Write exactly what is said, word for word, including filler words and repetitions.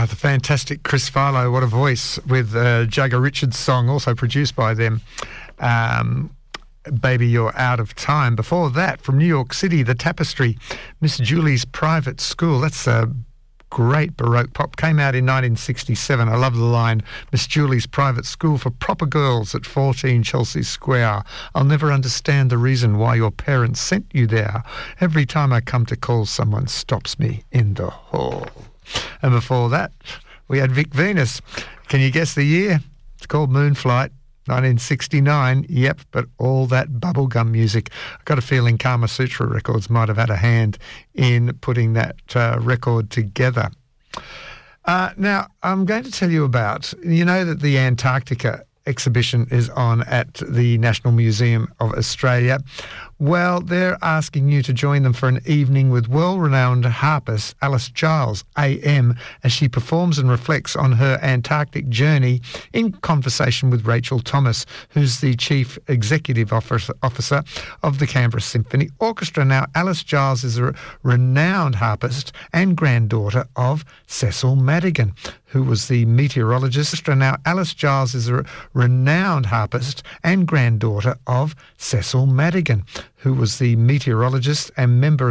Ah, the fantastic Chris Farlow, what a voice, with uh, Jagger Richards' song, also produced by them, um, Baby You're Out of Time. Before that, from New York City, The Tapestry, Miss Julie's Private School. That's a great Baroque pop. Came out in nineteen sixty-seven. I love the line, Miss Julie's Private School for Proper Girls at fourteen Chelsea Square. I'll never understand the reason why your parents sent you there. Every time I come to call, someone stops me in the hall. And before that, we had Vic Venus. Can you guess the year? It's called Moonflight, nineteen sixty-nine. Yep, but all that bubblegum music. I've got a feeling Kama Sutra Records might have had a hand in putting that uh, record together. Uh, now, I'm going to tell you about, you know that the Antarctica exhibition is on at the National Museum of Australia. Well, they're asking you to join them for an evening with world-renowned harpist Alice Giles, A M, as she performs and reflects on her Antarctic journey in conversation with Rachel Thomas, who's the Chief Executive Officer of the Canberra Symphony Orchestra. Now, Alice Giles is a renowned harpist and granddaughter of Cecil Madigan, who was the meteorologist. Now, Alice Giles is a renowned harpist and granddaughter of Cecil Madigan, who was the meteorologist and member